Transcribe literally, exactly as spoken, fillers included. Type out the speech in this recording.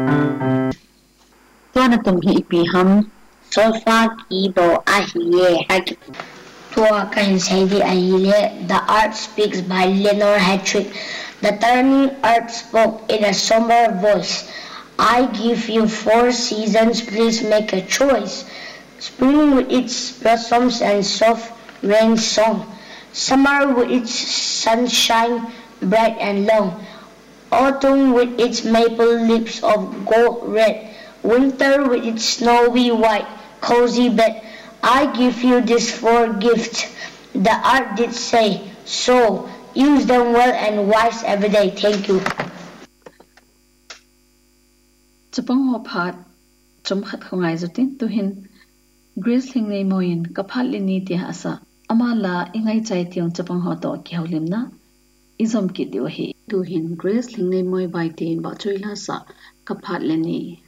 Tuana tum hi ipi ham sofa kibo ahiye haki. Tua can say the ahile. The Art Speaks by Lenore Hattrick. The turning earth spoke in a somber voice. I give you four seasons, please make a choice. Spring with its blossoms and soft rain song. Summer with its sunshine bright and long. Autumn with its maple leaves of gold red. Winter with its snowy white, cozy bed. I give you these four gifts. The art did say, so use them well and wise every day. Thank you. Chapang ho phat chum khat khongai zutin tuhin Grace Lingley moin kaphat lini ti asa amala ingai chai tiong chapang ho to ki haulimna izom ki dio hi tuhin Grace Lingley moi bai ti ba choila sa kaphat leni